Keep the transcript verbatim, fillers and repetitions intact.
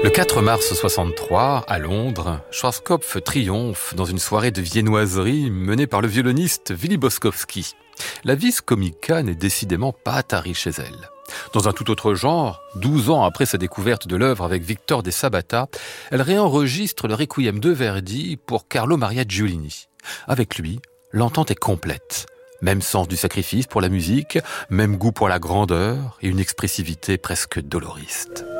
Le quatre mars soixante-trois, à Londres, Schwarzkopf triomphe dans une soirée de viennoiserie menée par le violoniste Willy Boskowski. La vis comica n'est décidément pas tarie chez elle. Dans un tout autre genre, douze ans après sa découverte de l'œuvre avec Victor de Sabata, elle réenregistre le Requiem de Verdi pour Carlo Maria Giulini. Avec lui, l'entente est complète. Même sens du sacrifice pour la musique, même goût pour la grandeur et une expressivité presque doloriste.